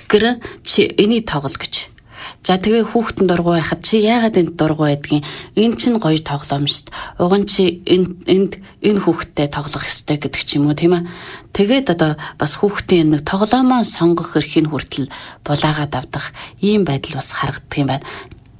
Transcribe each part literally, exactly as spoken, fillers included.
гэр чи энийг тогло гэж. За тэгээ хүүхдэн дургу байхад чи яагаад энд дургу байдгийг энэ чинь гоё тоглоом шүү дээ. Уг нь чи энд энд энэ хүүхдтэй тоглох ёстой гэдэг ч юм уу тийм ээ. Тэгээд одоо бас хүүхдийн нэг тоглоомоо сонгох эрхийг хүртэл булаагаад авдах ийм байдал бас харагддаг юм байна.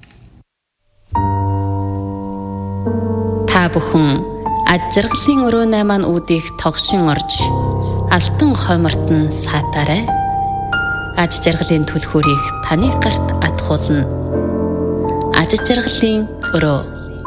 Та бүхэн аж жаргалын өрөөний маань үүдийг тогшин орж алтан хоймортон саатаарай. Аж жаргалын түлхүүрийг таны гарт атгуулна. Аж жаргалын өрөө.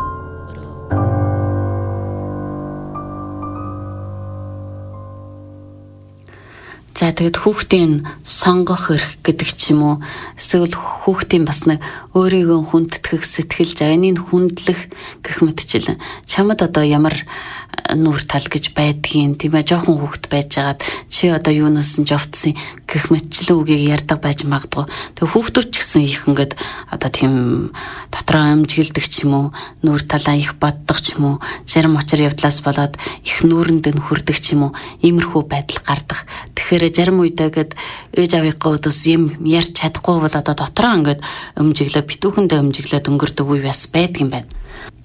За тэгэд хүүхдийн сонгох эрх гэдэг ч юм уу эсвэл хүүхдийн бас нэг өөрийгөө хүндэтгэх сэтгэл зайныг хүндлэх гэх мэтчлэн чамд одоо ямар нүүр тал гэж байдгийн тийм ээ жоохон хүүхд байжгаад чи одоо юунаас нь жовтсон гэх мэтчлэн үгийг ярьдаг байж магадгүй. Тэг хүүхдүүд ч гэсэн их ингээд одоо тийм дотроо амжигладаг ч юм уу нүүр талаа их боддог ч юм уу зарим учир явдлаас болоод их нүүрэнд нь хүрдэг ч юм уу иймэрхүү байдал гардаг. Тэгэхээр зарим үедээ гээд ээж авийнхаа өдөөс юм ярьж чадахгүй бол одоо дотроо ингээд өмжиглээ битүүхэндээ өмжиглээд өнгөрдөг үе бас байдаг юм байна.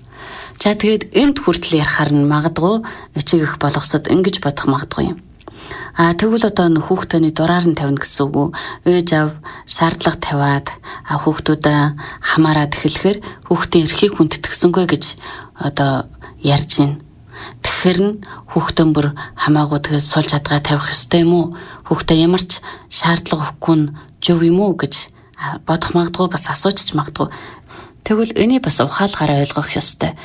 За тэгээд энд хүртэл ярахаар нь магадгүй чиг их болгосод ингэж бодох магадгүй юм. А тэгвэл одоо хүүхдийн дураар нь тавина гэсэн үг үү? Ээж аав шаардлага тавиад хүүхдүүдээ хамаарад эхлэхээр хүүхдийн эрхийг хүндэтгсэнгүй гэж одоо ярьж байна. Тэгэхээр нь хүүхдэн бүр хамаагүй тэгээд сул чадгаа тавих ёстой юм уу? Хүүхдээ ямар ч шаардлага өгөхгүй нь зөв юм уу гэж бодох магадгүй бас асууж ч магадгүй. Тэгвэл энийг бас ухаалгаар ойлгох ёстой.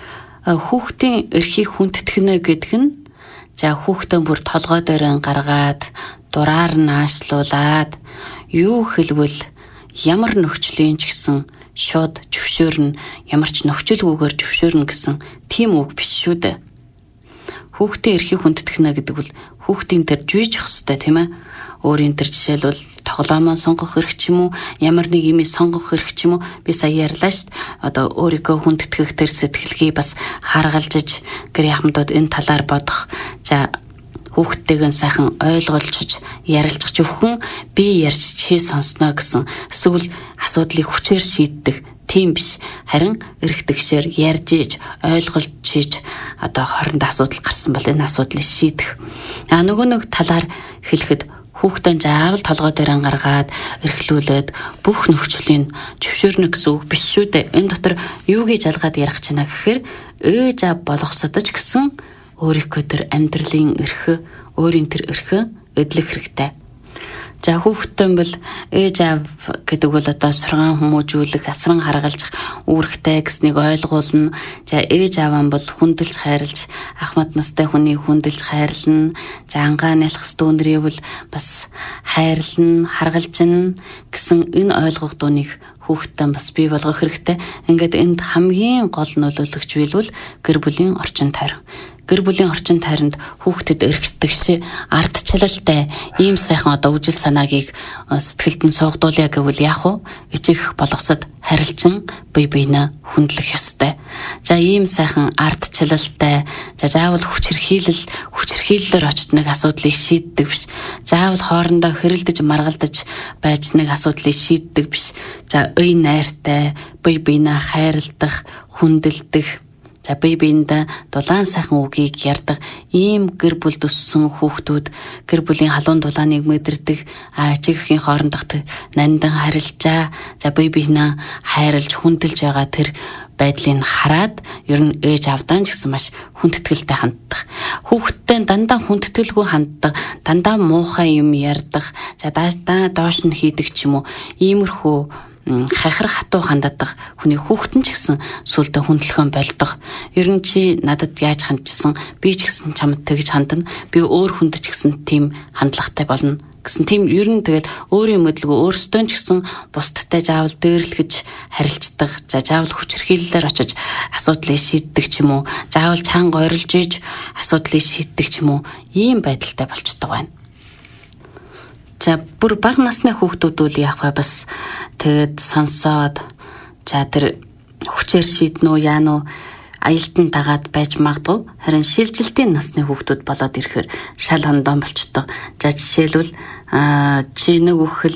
Хүүхдийн эрхийг хүндэтгэнэ гэдэг нь за хүүхдэн бүр толгой дээр гаргаад дураар нь аашлуулад юу хэлвэл ямар нөхцөлийн ч гэсэн шууд зөвшөөрнө ямар ч нөхцөлгүйгээр зөвшөөрнө гэсэн тийм үг биш шүү дээ. Хүүхдийн эрхийг хүндэтгэнэ гэдэг бол хүүхдийн тэр жийж ёстой тийм ээ. Өөрийн тэр жишээлбэл тоглоомоо сонгох эрх ч юм уу ямар нэг юм сонгох эрх ч юм уу би сая ярьлаа шүү дээ. Одоо өөрийгөө хүндэтгэх тэр сэтгэлгээ бас харгалзаж гэр яхмдууд энэ талаар бодох. За хүүхдтэйгээ сайхан ойлгуулж ярилцж өгөн би ярьж чи сонсноо гэсэн эсвэл асуудлыг хүчээр шийддэг тийм биш. Харин эргэтгшээр ярьж иж ойлгуулж иж одоо хооронд асуудал гарсан бол энэ асуудлыг шийдэх. А нөгөө нэг талаар хэлэхэд хүүхдэн заавал толгой дээр гаргаад эрхлүүлээд бүх нөхцөлийн зөвшөөрнө гэсэн үг биш шүү дээ. Энэ дотор юу гэж ялгаад ярих гэж байна гэхээр ээж аав болгосодож гэсэн өөрийнхөө тэр амьдралын эрх, өөрийн тэр эрх эдлэх хэрэгтэй. За хүүхдтэй бол ээж аав гэдэг бол одоо сургаан хүмүүжүүлэх, асран харгалзах үүрэгтэй гэснийг ойлгуулна. За ээж аав нь бол хүндэлж хайрлж, ахмад настай хүнийг хүндэлж хайрлна. За ангаан ялах стүүнрий бол бас хайрлна, харгалзна гэсэн энэ ойлголтуудыг хүүхдтэй бас бий болгох хэрэгтэй. Ингээд энд хамгийн гол нөлөөлөгч билбэл гэр бүлийн орчин тойрон. Гэр бүлийн орчин тойронд хүүхдэд эргэтгэж ардчлалтай ийм сайхан одоо үжил санаагийг сэтгэлд нь суугдуулъя гэвэл яах вэ? Ичих болгосод харилцан бие биенээ хүндлэх ёстой. За ийм сайхан ардчлалтай за заавал хүчирхийлэл хүчирхийллээр очиж нэг асуудлыг шийддэг биш. Заавал хоорондоо хэрэлдэж маргалдаж байж нэг асуудлыг шийддэг биш. За үй найртай бие биенээ хайрладаг, хүндэлдэг. За бие биендээ дулаан сайхан үгийг ярьдаг ийм гэр бүлд өссөн хүүхдүүд гэр бүлийн халуун дулааныг мэдэрдэг ачигхийн хоорондох нандан харилцаа за бие биенээ хайрлж хүндэлж байгаа тэр байдлыг хараад ер нь ээж авдаан ч гэсэн маш хүндэтгэлтэй ханддаг. Хүүхдтэй дандаа хүндэтгэлгүй ханддаг, дандаа муухай юм ярьдаг, за даашдаа доош нь хийдэг ч юм уу иймэрхүү хахар хатуу ханддаг хүний хүүхдэн ч гэсэн сүулдэ хүндлэхөн болдог. Ер нь чи надад яаж хандчихсан би ч гэсэн чамд тэгж хандна. Би өөр хүнд ч гэсэн тийм хандлагатай болно гэсэн тийм ер нь тэгэл өөрийн мэдлгүй өөрсдөө ч гэсэн бусдтай заавал дээрлэхэж харилцдаг. За заавал хүчирхийллээр очиж асуудлыг шийддэг ч юм уу. Заавал чанга орилж иж асуудлыг шийддэг ч юм уу. Ийм байдалтай болчдөг байна. За бүр бага насны хүүхдүүд үл яах вэ бас тэгэд сонсоод за тэр хүчээр шийднэ үү яа нү аялдан дагаад байж магадгүй. Харин шилжилтийн насны хүүхдүүд болоод ирэхээр шал хондон болчдөг. За жишээлбэл чи нэг үхэл